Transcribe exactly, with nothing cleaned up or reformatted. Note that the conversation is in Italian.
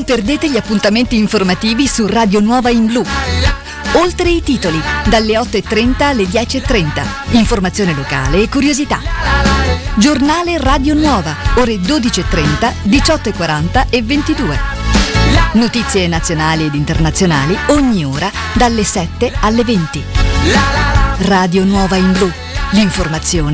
Non perdete gli appuntamenti informativi su Radio Nuova in Blu. Oltre i titoli, dalle otto e trenta alle dieci e trenta. Informazione locale e curiosità. Giornale Radio Nuova, ore dodici e trenta, diciotto e quaranta e ventidue. Notizie nazionali ed internazionali ogni ora dalle sette alle venti. Radio Nuova in Blu. L'informazione